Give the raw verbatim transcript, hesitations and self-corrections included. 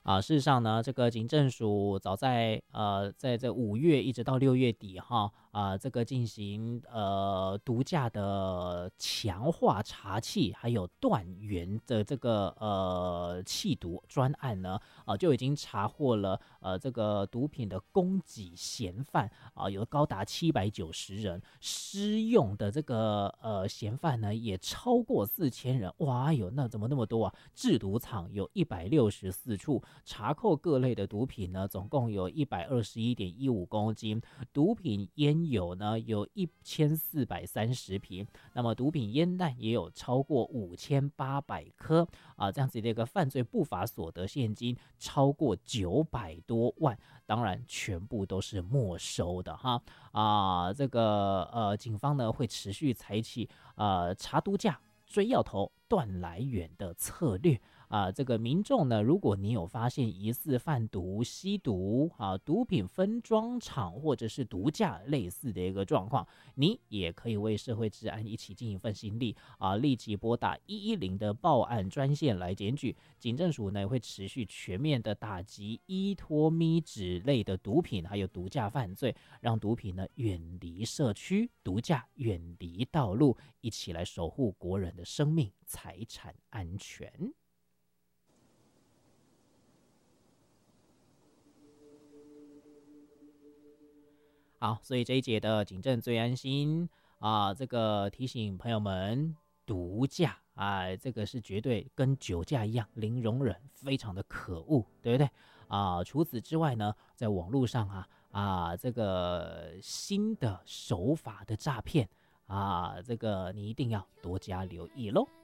啊，事实上呢，这个警政署早在呃，在这五月一直到六月底哈啊，这个进行呃毒驾的强化查缉，还有断源的这个呃缉毒专案呢，啊就已经查获了呃这个毒品的供给嫌犯啊，有高达七百九十人，施用的这个呃嫌犯呢也超过四千人，哇哟，那怎么那么多啊？制毒厂有一百六十四处。查扣各类的毒品呢，总共有一百二十一点一五公斤，毒品烟油呢有一千四百三十瓶，那么毒品烟弹也有超过五千八百颗啊，这样子的一个犯罪不法所得现金超过九百多万，当然全部都是没收的哈啊，这个呃警方呢会持续采取呃查毒驾、追要头、断来源的策略。啊，这个民众呢，如果你有发现疑似贩毒、吸毒啊、毒品分装厂或者是毒驾类似的一个状况，你也可以为社会治安一起尽一份心力啊，立即拨打一一零的报案专线来检举。警政署呢会持续全面的打击依托咪纸类的毒品，还有毒驾犯罪，让毒品呢远离社区，毒驾远离道路，一起来守护国人的生命财产安全。好，所以这一节的警政最安心啊，这个提醒朋友们，毒驾啊，这个是绝对跟酒驾一样零容忍，非常的可恶，对不对啊？除此之外呢，在网络上啊啊，这个新的手法的诈骗啊，这个你一定要多加留意喽。